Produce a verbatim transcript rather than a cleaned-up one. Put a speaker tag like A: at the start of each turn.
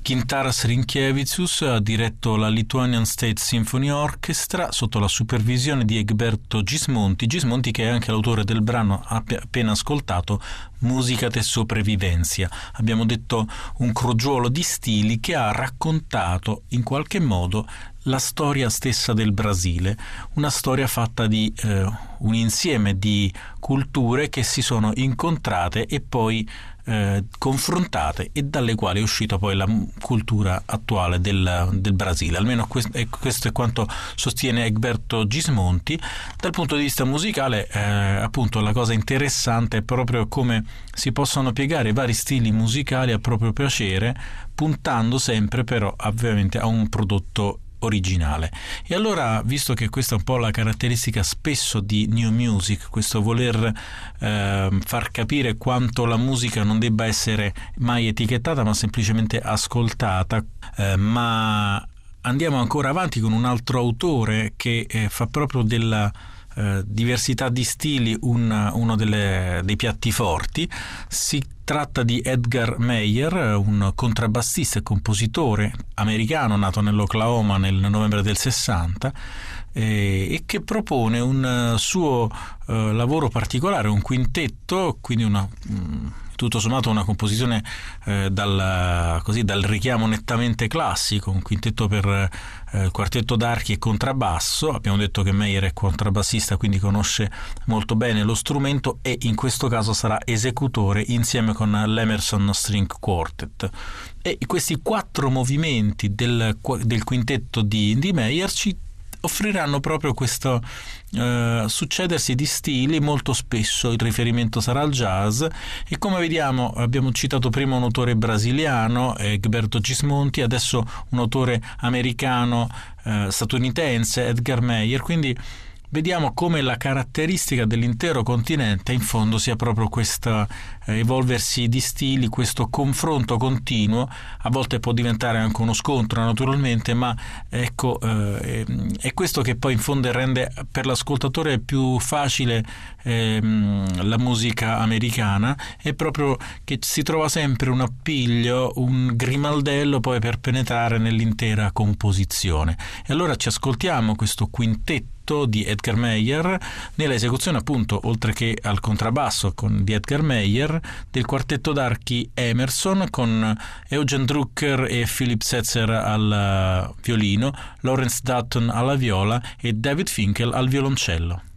A: Gintaras Rinkevičius ha diretto la Lithuanian State Symphony Orchestra sotto la supervisione di Egberto Gismonti, Gismonti che è anche l'autore del brano appena ascoltato, Musica e sopravvivenza. Abbiamo detto un crogiuolo di stili che ha raccontato in qualche modo la storia stessa del Brasile, una storia fatta di eh, un insieme di culture che si sono incontrate e poi eh, confrontate e dalle quali è uscita poi la cultura attuale del, del Brasile. Almeno questo è, questo è quanto sostiene Egberto Gismonti. Dal punto di vista musicale, eh, appunto, la cosa interessante è proprio come si possono piegare vari stili musicali a proprio piacere, puntando sempre però ovviamente a un prodotto originale. E allora, visto che questa è un po' la caratteristica spesso di New Music, questo voler eh, far capire quanto la musica non debba essere mai etichettata ma semplicemente ascoltata, eh, ma andiamo ancora avanti con un altro autore che eh, fa proprio della eh, diversità di stili un, uno delle, dei piatti forti. Si tratta di Edgar Meyer, un contrabbassista e compositore americano nato nell'Oklahoma nel novembre del sessanta eh, e che propone un suo eh, lavoro particolare, un quintetto, quindi una mh, tutto sommato una composizione eh, dal, così, dal richiamo nettamente classico, un quintetto per eh, quartetto d'archi e contrabbasso. Abbiamo detto che Meyer è contrabbassista, quindi conosce molto bene lo strumento e in questo caso sarà esecutore insieme con l'Emerson String Quartet. E questi quattro movimenti del, del quintetto di, di Meyer ci offriranno proprio questo uh, succedersi di stili. Molto spesso il riferimento sarà al jazz e, come vediamo, abbiamo citato prima un autore brasiliano, Egberto Gismonti, adesso un autore americano uh, statunitense, Edgar Meyer, quindi vediamo come la caratteristica dell'intero continente in fondo sia proprio questo eh, evolversi di stili, questo confronto continuo. A volte può diventare anche uno scontro naturalmente, ma ecco eh, è questo che poi in fondo rende per l'ascoltatore più facile ehm, la musica americana, è proprio che si trova sempre un appiglio, un grimaldello poi per penetrare nell'intera composizione. E allora ci ascoltiamo questo quintetto di Edgar Meyer nella esecuzione, appunto, oltre che al contrabbasso con di Edgar Meyer, del quartetto d'archi Emerson con Eugen Drucker e Philip Setzer al violino, Lawrence Dutton alla viola e David Finkel al violoncello.